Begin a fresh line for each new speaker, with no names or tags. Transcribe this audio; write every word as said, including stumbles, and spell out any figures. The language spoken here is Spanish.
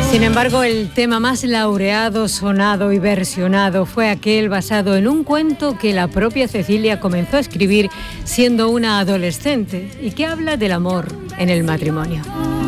Sin embargo, el tema más laureado, sonado y versionado fue aquel basado en un cuento que la propia Cecilia comenzó a escribir siendo una adolescente y que habla del amor en el matrimonio.